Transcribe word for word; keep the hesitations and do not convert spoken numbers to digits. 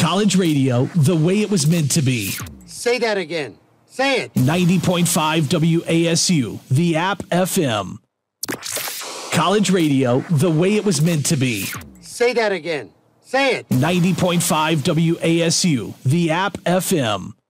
College radio the way it was meant to be. Say that again. Say it. ninety point five W A S U, the app F M. College radio the way it was meant to be. Say that again. Say it. ninety point five W A S U, the app F M.